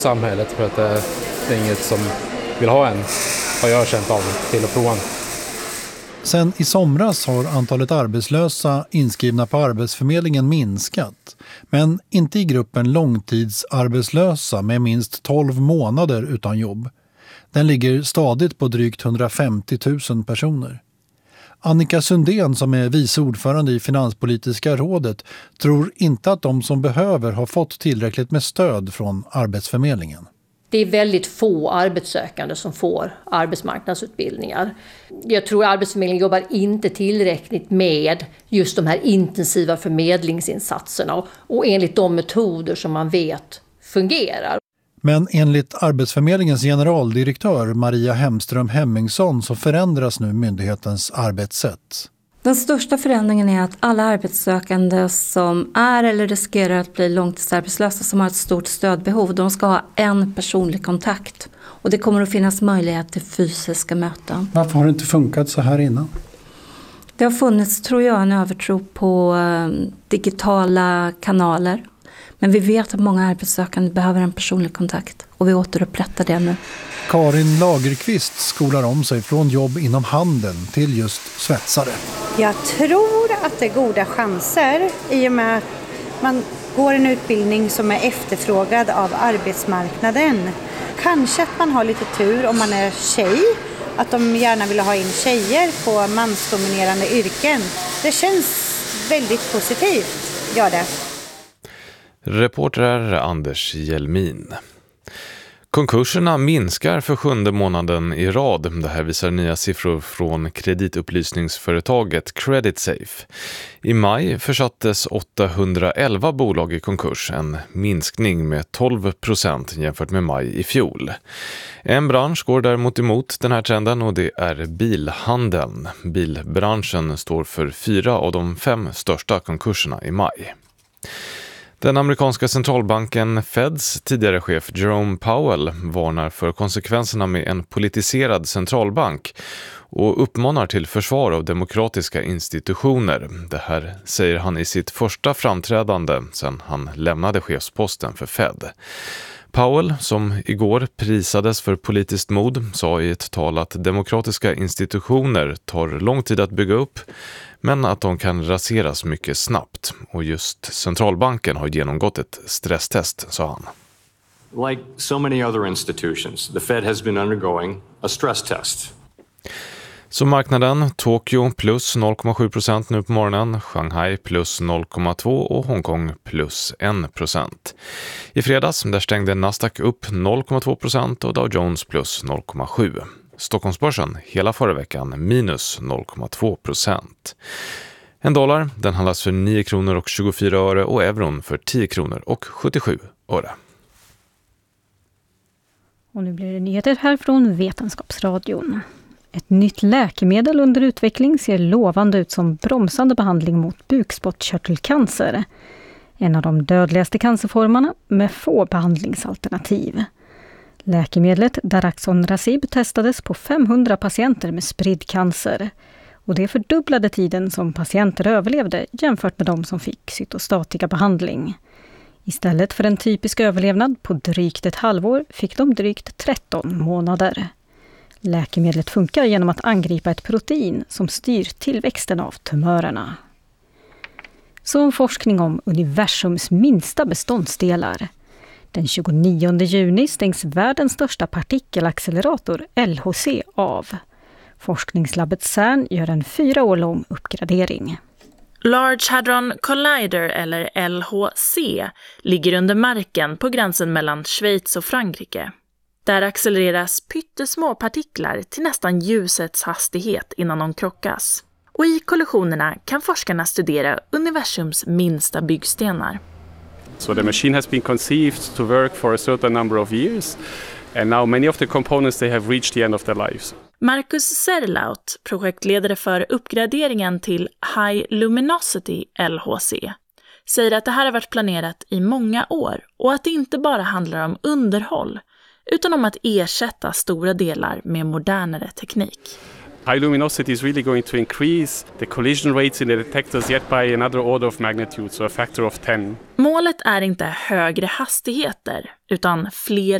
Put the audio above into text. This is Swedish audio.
samhället för att det är inget som vill ha en, har jag känt av till att prova. Sen i somras har antalet arbetslösa inskrivna på Arbetsförmedlingen minskat. Men inte i gruppen långtidsarbetslösa med minst 12 månader utan jobb. Den ligger stadigt på drygt 150 000 personer. Annika Sundén, som är vice ordförande i Finanspolitiska rådet, tror inte att de som behöver har fått tillräckligt med stöd från Arbetsförmedlingen. Det är väldigt få arbetssökande som får arbetsmarknadsutbildningar. Jag tror att Arbetsförmedlingen jobbar inte tillräckligt med just de här intensiva förmedlingsinsatserna och enligt de metoder som man vet fungerar. Men enligt Arbetsförmedlingens generaldirektör Maria Hemström Hemmingsson så förändras nu myndighetens arbetssätt. Den största förändringen är att alla arbetssökande som är eller riskerar att bli långtidsarbetslösa som har ett stort stödbehov, de ska ha en personlig kontakt. Och det kommer att finnas möjlighet till fysiska möten. Varför har det inte funkat så här innan? Det har funnits, tror jag, en övertro på digitala kanaler. Men vi vet att många arbetssökande behöver en personlig kontakt och vi återupprättar det nu. Karin Lagerqvist skolar om sig från jobb inom handeln till just svetsare. Jag tror att det är goda chanser i och med att man går en utbildning som är efterfrågad av arbetsmarknaden. Kanske att man har lite tur om man är tjej, att de gärna vill ha in tjejer på mansdominerande yrken. Det känns väldigt positivt, gör det. Reporter är Anders Hjelmin. Konkurserna minskar för 7:e månaden i rad. Det här visar nya siffror från kreditupplysningsföretaget CreditSafe. I maj försattes 811 bolag i konkurs, en minskning med 12% jämfört med maj i fjol. En bransch går däremot emot den här trenden och det är bilhandeln. Bilbranschen står för 4 av de 5 största konkurserna i maj. Den amerikanska centralbanken Feds tidigare chef Jerome Powell varnar för konsekvenserna med en politiserad centralbank och uppmanar till försvar av demokratiska institutioner. Det här säger han i sitt första framträdande sedan han lämnade chefsposten för Fed. Powell, som igår prisades för politiskt mod, sa i ett tal att demokratiska institutioner tar lång tid att bygga upp, men att de kan raseras mycket snabbt. Och just centralbanken har genomgått ett stresstest, sa han. Like so many other institutions, the Fed has been undergoing a stress test. Så marknaden, Tokyo plus 0,7% nu på morgonen, Shanghai plus 0,2% och Hongkong plus 1%. I fredags där stängde Nasdaq upp 0,2% och Dow Jones plus 0,7%. Stockholmsbörsen hela förra veckan minus 0,2%. En dollar den handlas för 9 kronor och 24 öre och euron för 10 kronor och 77 öre. Och nu blir det nyheter här från Vetenskapsradion. Ett nytt läkemedel under utveckling ser lovande ut som bromsande behandling mot bukspottkörtelcancer. En av de dödligaste cancerformerna med få behandlingsalternativ. Läkemedlet Daraxonrasib testades på 500 patienter med spridd cancer. Och det fördubblade tiden som patienter överlevde jämfört med de som fick cytostatika behandling. Istället för en typisk överlevnad på drygt ett halvår fick de drygt 13 månader. Läkemedlet funkar genom att angripa ett protein som styr tillväxten av tumörerna. Så forskning om universums minsta beståndsdelar. Den 29 juni stängs världens största partikelaccelerator LHC av. Forskningslabbet CERN gör en 4 år lång uppgradering. Large Hadron Collider, eller LHC, ligger under marken på gränsen mellan Schweiz och Frankrike. Där accelereras pyttesmå partiklar till nästan ljusets hastighet innan de krockas. Och i kollisionerna kan forskarna studera universums minsta byggstenar. So the machine has been conceived to work for a certain number of years, and now many of the components they have reached the end of their lives. Marcus Serlaut, projektledare för uppgraderingen till High Luminosity LHC, säger att det här har varit planerat i många år och att det inte bara handlar om underhåll utan om att ersätta stora delar med modernare teknik. High luminosity is really going to increase the collision rates in the detectors yet by another order of magnitude, so a factor of 10. Målet är inte högre hastigheter, utan fler